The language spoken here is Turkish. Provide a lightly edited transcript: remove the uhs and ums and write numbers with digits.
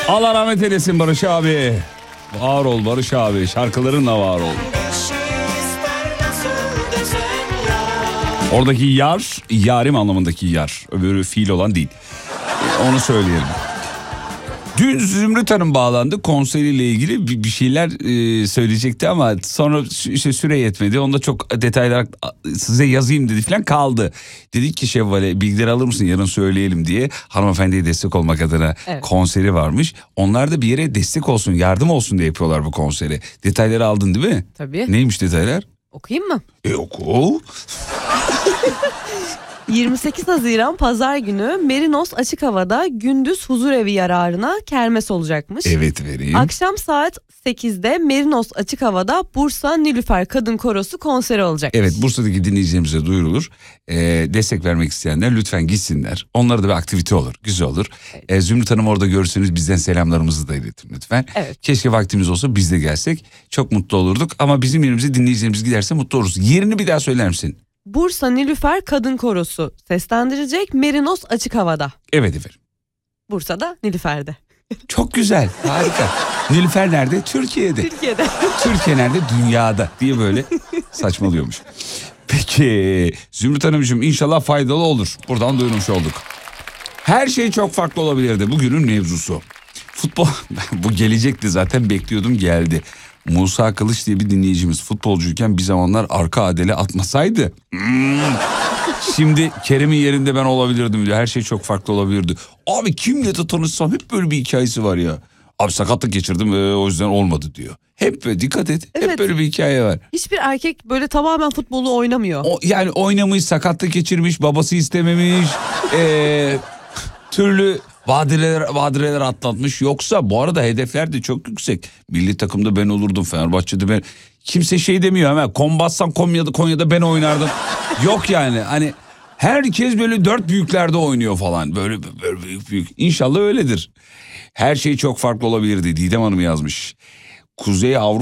Allah rahmet eylesin Barış abi. Var ol Barış abi, şarkılarınla var ol. Oradaki yar, yarim anlamındaki yar. Öbürü fiil olan değil. Onu söyleyelim. Dün Zümrüt Hanım bağlandı, konseriyle ilgili bir şeyler söyleyecekti ama sonra işte süre yetmedi. Onda çok detaylar size yazayım dedi falan, kaldı. Dedik ki Şevval'e bilgileri alır mısın, yarın söyleyelim diye. Hanımefendiye destek olmak adına konseri varmış. Onlar da bir yere destek olsun, yardım olsun diye yapıyorlar bu konseri. Detayları aldın değil mi? Tabii. Neymiş detaylar? Okuyayım mı? Oku. 28 Haziran Pazar günü Merinos Açık Hava'da gündüz huzurevi yararına kermes olacakmış. Evet, vereyim. Akşam saat 8'de Merinos Açık Hava'da Bursa Nilüfer Kadın Korosu konseri olacak. Evet, Bursa'daki dinleyicilerimize duyurulur. Destek vermek isteyenler lütfen gitsinler. Onlara da bir aktivite olur, güzel olur. Zümrüt Hanım orada görürseniz bizden selamlarımızı da iletin lütfen. Evet. Keşke vaktimiz olsa biz de gelsek. Çok mutlu olurduk ama bizim yerimize dinleyicilerimiz giderse mutlu oluruz. Yerini bir daha söyler misin? Bursa Nilüfer Kadın Korosu seslendirecek Merinos Açık Hava'da. Evet efendim. Bursa'da, Nilüfer'de. Çok güzel, harika. Nilüfer nerede? Türkiye'de. Türkiye'de. Türkiye nerede? Dünyada diye böyle saçmalıyormuş. Peki Zümrüt Hanımcığım, inşallah faydalı olur. Buradan duyurmuş olduk. Her şey çok farklı olabilirdi, bugünün mevzusu. Futbol, bu gelecekti zaten, bekliyordum, geldi. Musa Kılıç diye bir dinleyicimiz futbolcuyken bir zamanlar arka adele atmasaydı. Şimdi Kerem'in yerinde ben olabilirdim diyor. Her şey çok farklı olabilirdi. Abi kimle de tanışsam hep böyle bir hikayesi var ya. Abi sakatlık geçirdim o yüzden olmadı diyor. Hep böyle, dikkat et. Evet. Hep böyle bir hikaye var. Hiçbir erkek böyle tamamen futbolu oynamıyor. Yani oynamış, sakatlık geçirmiş, babası istememiş. Türlü badireler atlatmış. Yoksa bu arada hedefler de çok yüksek. Milli takımda ben olurdum, Fenerbahçe'de ben. Kimse şey demiyor hemen. Kombassan Konya'da ben oynardım. Yok yani, hani herkes böyle 4 büyüklerde oynuyor falan. Böyle büyük. İnşallah öyledir. Her şey çok farklı olabilirdi. Didem Hanım yazmış. Kuzey Avrupa